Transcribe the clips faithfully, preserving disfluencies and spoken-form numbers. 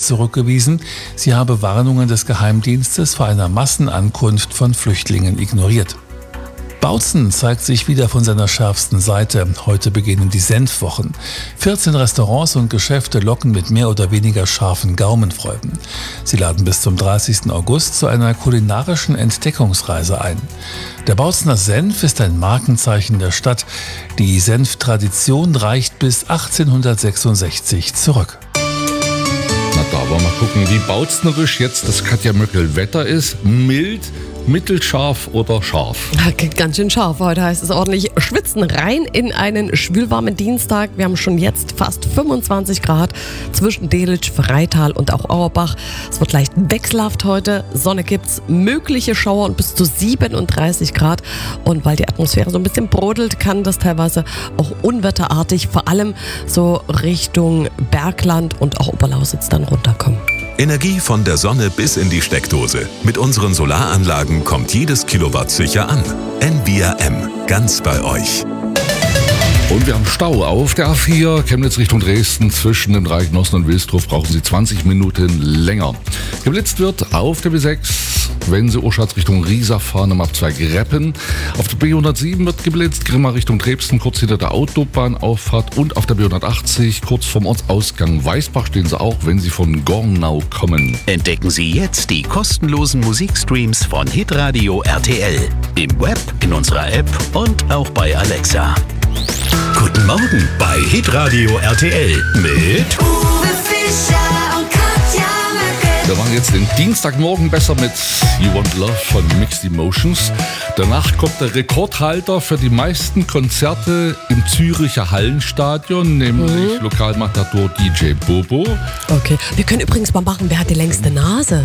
zurückgewiesen, sie habe Warnungen des Geheimdienstes vor einer Massenankunft von Flüchtlingen ignoriert. Bautzen zeigt sich wieder von seiner schärfsten Seite. Heute beginnen die Senfwochen. vierzehn Restaurants und Geschäfte locken mit mehr oder weniger scharfen Gaumenfreuden. Sie laden bis zum dreißigsten August zu einer kulinarischen Entdeckungsreise ein. Der Bautzener Senf ist ein Markenzeichen der Stadt. Die Senftradition reicht bis achtzehnhundertsechsundsechzig zurück. Na, da wollen wir mal gucken, wie bautznerisch jetzt das Katja Möckel Wetter ist. Mild, mittelscharf oder scharf? Ganz schön scharf. Heute heißt es ordentlich schwitzen rein in einen schwülwarmen Dienstag. Wir haben schon jetzt fast fünfundzwanzig Grad zwischen Delitzsch, Freital und auch Auerbach. Es wird leicht wechselhaft heute. Sonne gibt's, mögliche Schauer und bis zu siebenunddreißig Grad. Und weil die Atmosphäre so ein bisschen brodelt, kann das teilweise auch unwetterartig, vor allem so Richtung Bergland und auch Oberlausitz dann runterkommen. Energie von der Sonne bis in die Steckdose. Mit unseren Solaranlagen kommt jedes Kilowatt sicher an. N V R M, ganz bei euch. Und wir haben Stau auf der A vier, Chemnitz Richtung Dresden. Zwischen dem Dreiecknossen und Wilsdruf brauchen Sie zwanzig Minuten länger. Geblitzt wird auf der B sechs, wenn Sie Urschatz Richtung Riesa fahren, am Abzweig Reppen. Auf der B hundertsieben wird geblitzt, Grimma Richtung Trebsten, kurz hinter der Autobahnauffahrt. Und auf der B hundertachtzig, kurz vorm Ortsausgang Weißbach, stehen Sie auch, wenn Sie von Gornau kommen. Entdecken Sie jetzt die kostenlosen Musikstreams von Hitradio R T L. Im Web, in unserer App und auch bei Alexa. Guten Morgen bei Hitradio R T L mit Uwe Fischer und Katja Möckel. Wir machen jetzt den Dienstagmorgen besser mit You Want Love von Mixed Emotions. Danach kommt der Rekordhalter für die meisten Konzerte im Züricher Hallenstadion, nämlich mhm. Lokalmatador D J Bobo. Okay, wir können übrigens mal machen, wer hat die längste Nase?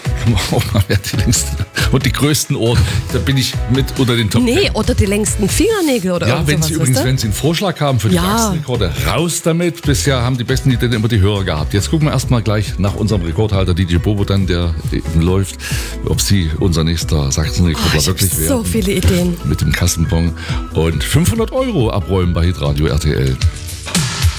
Wer hat die längsten und die größten Ohren? Da bin ich mit unter den Top. Nee, oder die längsten Fingernägel oder ja, irgendwas. wenn Sie übrigens, wenn Sie einen Vorschlag haben für die ja. Wachsrekorde, raus damit. Bisher haben die besten Ideen immer die Hörer gehabt. Jetzt gucken wir erstmal gleich nach unserem Rekordhalter D J Bobo dann, der eben läuft, ob sie unser nächster Sachsenrekorder oh, wirklich werden. So viele Ideen. Mit dem Kassenbon und fünfhundert Euro abräumen bei Hitradio R T L.